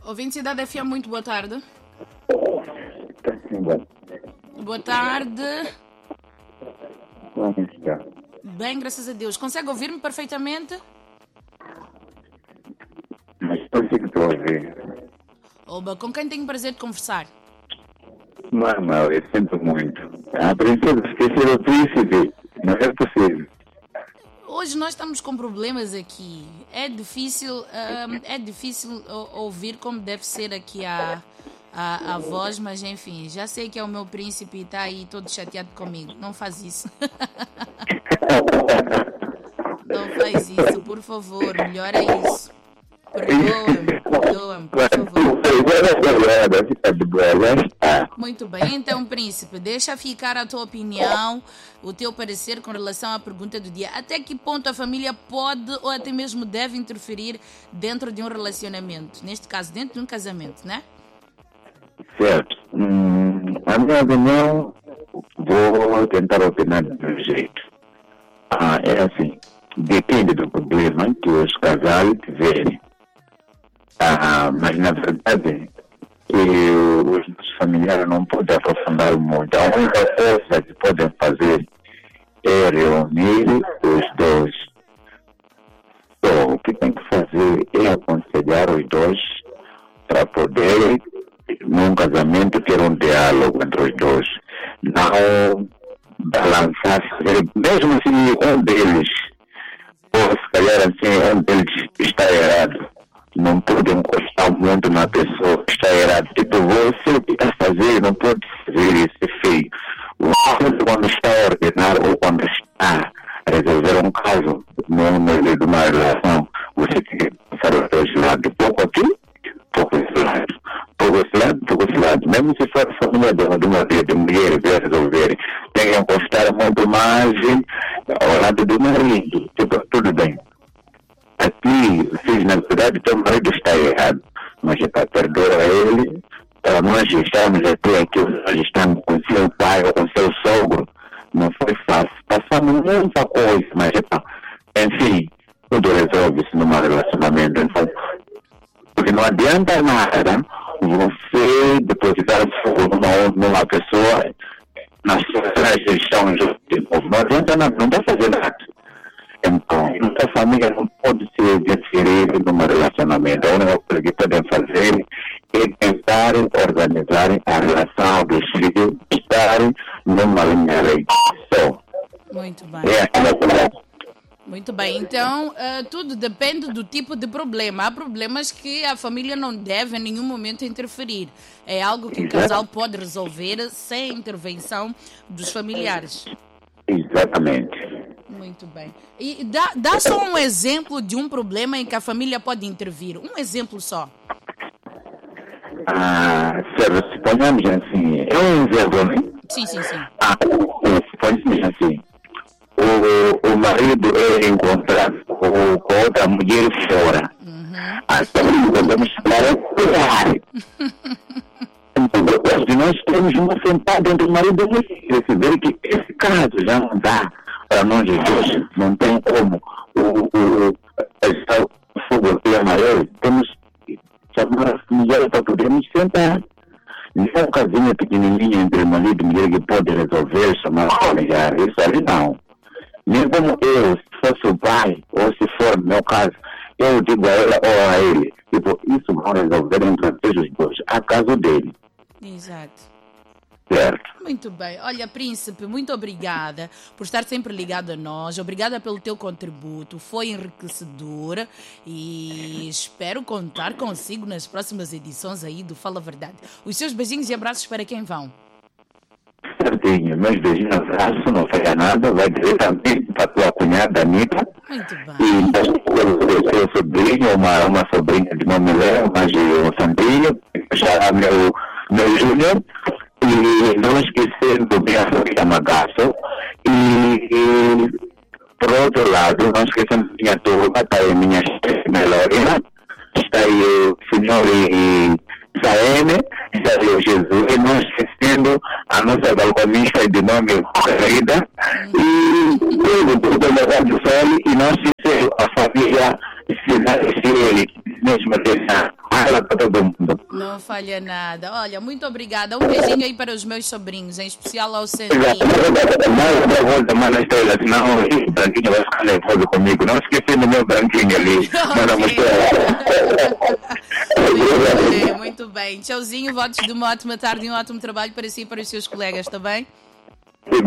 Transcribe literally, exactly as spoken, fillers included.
Ouvinte Cidade F M, muito boa tarde. Está sim, bom. Boa tarde. Como está? Bem, graças a Deus. Consegue ouvir-me perfeitamente? Mas consigo te ouvir. Oba, com quem tenho o prazer de conversar? Mama, eu sinto muito. A princesa esqueceu o príncipe. Não é possível. Hoje nós estamos com problemas aqui. É difícil, hum, é difícil o- ouvir como deve ser aqui a, a, a voz, mas enfim, já sei que é o meu príncipe e está aí todo chateado comigo. Não faz isso. Não faz isso, por favor. Melhora isso. Perdoa-me, perdoa-me, por favor. Fica de boa, já está. Muito bem, então, príncipe, deixa ficar a tua opinião, o teu parecer com relação à pergunta do dia. Até que ponto a família pode ou até mesmo deve interferir dentro de um relacionamento? Neste caso, dentro de um casamento, né? Certo. Hum, a minha opinião, vou tentar opinar do meu jeito. Ah, é assim, depende do problema que os casais tiverem. Ah, mas na verdade, eu, os nossos familiares não podem aprofundar muito. A única coisa que podem fazer é reunir os dois. Então, o que tem que fazer é aconselhar os dois para poder, num casamento, ter um diálogo entre os dois. Não balançar, mesmo se um deles, ou se calhar assim, um deles está errado. Não pode encostar muito na pessoa que está errada. Tipo, você que está a fazer, não pode fazer isso, é feio. Você, quando está a ordenar ou quando está a resolver um caso no meio de uma relação, você tem que passar os dois lados. Pouco aqui, pouco esse lado. Pouco esse lado, pouco esse lado. Mesmo se for família de uma, de uma de mulheres a resolverem, tem que encostar muito mais ao lado do marido. Tipo, tudo bem. Aqui, vocês na verdade, teu marido está errado, mas é para perdoar ele, para nós estamos até aqui, nós estamos com seu pai ou com seu sogro, não foi fácil. Passamos muita coisa, mas é para, enfim, tudo resolve-se num relacionamento. Então, porque não adianta nada você depositar fogo numa, numa pessoa, nas suas gestões, não adianta nada, não vai fazer nada. Então, nossa família não pode se interferir num relacionamento. A única coisa que podem fazer é tentar organizar a relação dos filhos, estar numa linha reta. Só. Muito bem. É aquela coisa. Muito bem, então eh, tudo depende do tipo de problema. Há problemas que a família não deve em nenhum momento interferir. É algo que o casal pode resolver sem intervenção dos familiares. Exatamente. Muito bem. E dá, dá só um exemplo de um problema em que a família pode intervir. Um exemplo só. Ah, certo, suponhamos assim, é um exemplo, né? Sim, sim, sim. Ah, suponhamos assim, o, o marido é encontrado com, com outra mulher fora. Uhum. Assim, podemos chamar é Então, hoje nós temos uma sentada entre o marido e a mulher. Se ver que esse caso já não dá para nós dois, não tem como o, o, o, o fogo aqui é maior, temos que chamar a mulher para podermos sentar. Não é uma casinha pequenininha entre marido e mulher que pode resolver, chamar a familiar, isso ali não. Nem como eu, se fosse o pai, ou se for no meu caso, eu digo a ela ou a ele, tipo, isso vão resolver entre os dois, a caso dele. Exato. Certo. Muito bem. Olha, príncipe, muito obrigada por estar sempre ligado a nós. Obrigada pelo teu contributo. Foi enriquecedor e espero contar consigo nas próximas edições aí do Fala Verdade. Os seus beijinhos e abraços para quem vão? Certinho. Meus beijinhos, abraço, não falha nada. Vai diretamente para a tua cunhada, Anitta. Muito bem. E o seu sobrinho, uma, uma sobrinha de nome Léo, mas o Santinho, já meu, meu Júnior. E não esquecendo minha família Magaço. E, e, por outro lado, não esquecendo minha turma, está aí minha Melorina, está aí o senhor e Saene, está aí o Jesus, e não esquecendo a nossa balconista de nome Corrida, e tudo, tudo levar do sol, e não esquecendo a família Sinal, mesmo dessa para todo mundo. Não falha nada. Olha, muito obrigada. Um beijinho aí para os meus sobrinhos, em especial ao Santinho. Não, eu vou tomar na estrela, senão o branquinho vai ficar nervoso comigo. Não esqueci do meu branquinho ali. Muito bem, muito bem. Tchauzinho, votos de uma ótima tarde e um ótimo trabalho para si e para os seus colegas, está bem?